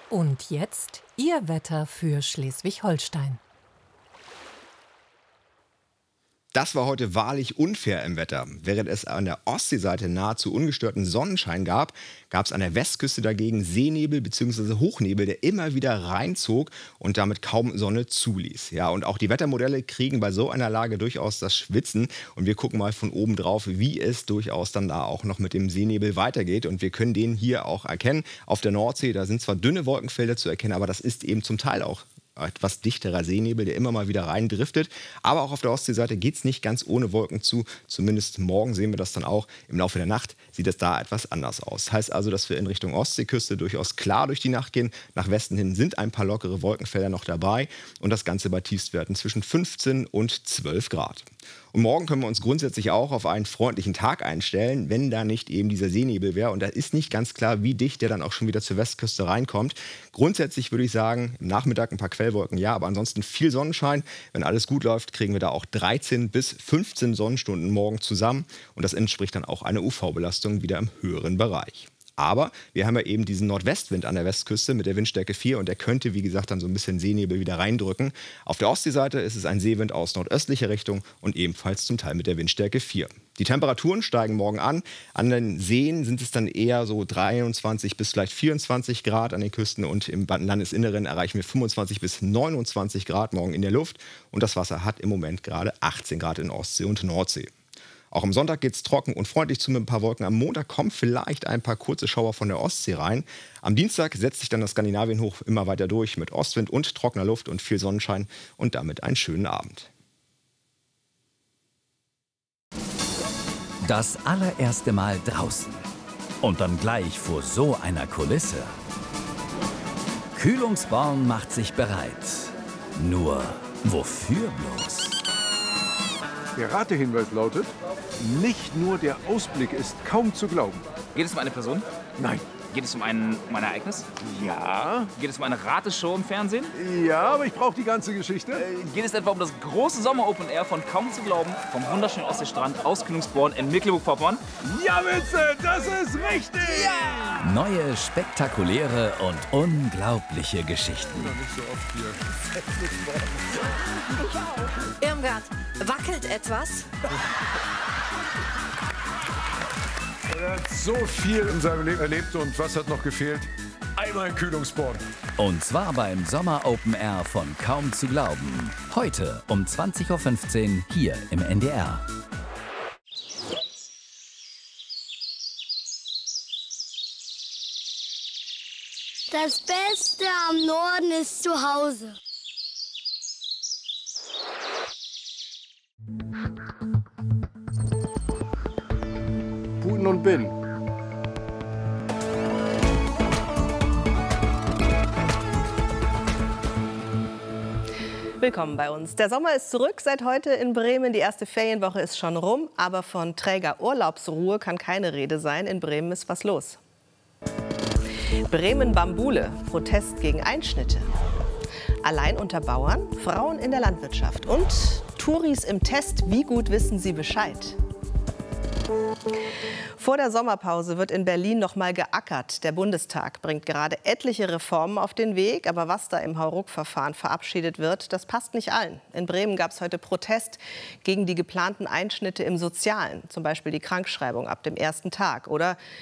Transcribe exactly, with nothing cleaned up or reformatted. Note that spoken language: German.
Und jetzt Ihr Wetter für Schleswig-Holstein. Das war heute wahrlich unfair im Wetter. Während es an der Ostseeseite nahezu ungestörten Sonnenschein gab, gab es an der Westküste dagegen Seenebel bzw. Hochnebel, der immer wieder reinzog und damit kaum Sonne zuließ. Ja, und auch die Wettermodelle kriegen bei so einer Lage durchaus das Schwitzen. Und wir gucken mal von oben drauf, wie es durchaus dann da auch noch mit dem Seenebel weitergeht. Und wir können den hier auch erkennen. Auf der Nordsee, da sind zwar dünne Wolkenfelder zu erkennen, aber das ist eben zum Teil auch etwas dichterer Seenebel, der immer mal wieder rein driftet. Aber auch auf der Ostseeseite geht es nicht ganz ohne Wolken zu. Zumindest morgen sehen wir das dann auch. Im Laufe der Nacht sieht es da etwas anders aus. Heißt also, dass wir in Richtung Ostseeküste durchaus klar durch die Nacht gehen. Nach Westen hin sind ein paar lockere Wolkenfelder noch dabei. Und das Ganze bei Tiefstwerten zwischen fünfzehn und zwölf Grad. Und morgen können wir uns grundsätzlich auch auf einen freundlichen Tag einstellen, wenn da nicht eben dieser Seenebel wäre. Und da ist nicht ganz klar, wie dicht der dann auch schon wieder zur Westküste reinkommt. Grundsätzlich würde ich sagen, im Nachmittag ein paar Quellwolken, ja, aber ansonsten viel Sonnenschein. Wenn alles gut läuft, kriegen wir da auch dreizehn bis fünfzehn Sonnenstunden morgen zusammen. Und das entspricht dann auch einer U V-Belastung wieder im höheren Bereich. Aber wir haben ja eben diesen Nordwestwind an der Westküste mit der Windstärke vier und der könnte, wie gesagt, dann so ein bisschen Seenebel wieder reindrücken. Auf der Ostseeseite ist es ein Seewind aus nordöstlicher Richtung und ebenfalls zum Teil mit der Windstärke vier. Die Temperaturen steigen morgen an. An den Seen sind es dann eher so dreiundzwanzig bis vielleicht vierundzwanzig Grad an den Küsten und im Landesinneren erreichen wir fünfundzwanzig bis neunundzwanzig Grad morgen in der Luft. Und das Wasser hat im Moment gerade achtzehn Grad in Ostsee und Nordsee. Auch am Sonntag geht es trocken und freundlich zu mit ein paar Wolken. Am Montag kommen vielleicht ein paar kurze Schauer von der Ostsee rein. Am Dienstag setzt sich dann das Skandinavienhoch immer weiter durch mit Ostwind und trockener Luft und viel Sonnenschein und damit einen schönen Abend. Das allererste Mal draußen und dann gleich vor so einer Kulisse. Kühlungsborn macht sich bereit. Nur wofür bloß? Der Ratehinweis lautet, nicht nur der Ausblick ist kaum zu glauben. Geht es um eine Person? Nein. Geht es um ein, um ein Ereignis? Ja. Geht es um eine Rateshow im Fernsehen? Ja, aber ich brauche die ganze Geschichte. Äh, geht es etwa um das große Sommer-Open Air von kaum zu glauben vom wunderschönen Ostseestrand aus Kühlungsborn in Mecklenburg-Vorpommern? Ja, Vincent, das ist richtig! Ja! Neue, spektakuläre und unglaubliche Geschichten. Nicht so oft hier. Irmgard, wackelt etwas? Er hat so viel in seinem Leben erlebt und was hat noch gefehlt? Einmal ein Kühlungsborn. Und zwar beim Sommer-Open Air von Kaum zu glauben. Heute um zwanzig Uhr fünfzehn hier im N D R. Das Beste am Norden ist zu Hause. Putin und Bin. Willkommen bei uns. Der Sommer ist zurück seit heute in Bremen. Die erste Ferienwoche ist schon rum, aber von träger Urlaubsruhe kann keine Rede sein. In Bremen ist was los. Bremen-Bambule, Protest gegen Einschnitte. Allein unter Bauern, Frauen in der Landwirtschaft und Touris im Test, wie gut wissen sie Bescheid? Vor der Sommerpause wird in Berlin noch mal geackert. Der Bundestag bringt gerade etliche Reformen auf den Weg. Aber was da im Hauruck-Verfahren verabschiedet wird, das passt nicht allen. In Bremen gab es heute Protest gegen die geplanten Einschnitte im Sozialen. Zum Beispiel die Krankschreibung ab dem ersten Tag oder